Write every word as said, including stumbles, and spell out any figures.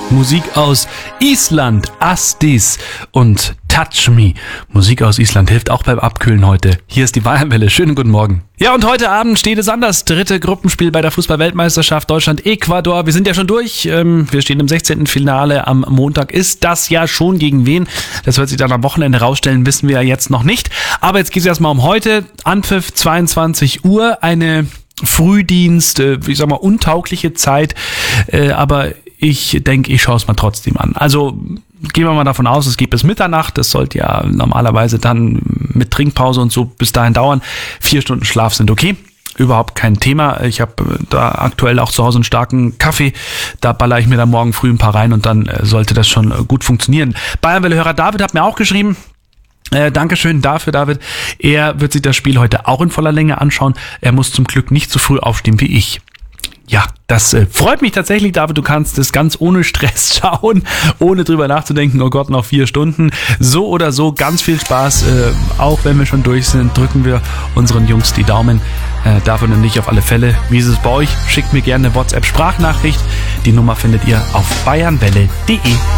Musik aus Island, Astis und Touch Me. Musik aus Island hilft auch beim Abkühlen heute. Hier ist die Bayernwelle. Schönen guten Morgen. Ja, und heute Abend steht es an, das dritte Gruppenspiel bei der Fußball-Weltmeisterschaft Deutschland-Ecuador. Wir sind ja schon durch. Wir stehen im sechzehnten Finale am Montag. Ist das ja schon gegen wen? Das wird sich dann am Wochenende rausstellen, wissen wir ja jetzt noch nicht. Aber jetzt geht es erstmal um heute. Anpfiff zweiundzwanzig Uhr. Eine Frühdienst, ich sag mal, untaugliche Zeit. Aber ich denke, ich schaue es mal trotzdem an. Also gehen wir mal davon aus, es geht bis Mitternacht. Das sollte ja normalerweise dann mit Trinkpause und so bis dahin dauern. Vier Stunden Schlaf sind okay. Überhaupt kein Thema. Ich habe da aktuell auch zu Hause einen starken Kaffee. Da baller ich mir dann morgen früh ein paar rein und dann sollte das schon gut funktionieren. Bayernwelle-Hörer David hat mir auch geschrieben. Äh, Dankeschön dafür, David. Er wird sich das Spiel heute auch in voller Länge anschauen. Er muss zum Glück nicht so früh aufstehen wie ich. Ja, das äh, freut mich tatsächlich, David. Du kannst es ganz ohne Stress schauen, ohne drüber nachzudenken, oh Gott, noch vier Stunden. So oder so, ganz viel Spaß. Äh, auch wenn wir schon durch sind, drücken wir unseren Jungs die Daumen. Äh, David und ich auf alle Fälle. Wie ist es bei euch? Schickt mir gerne eine WhatsApp-Sprachnachricht. Die Nummer findet ihr auf bayernwelle punkt de.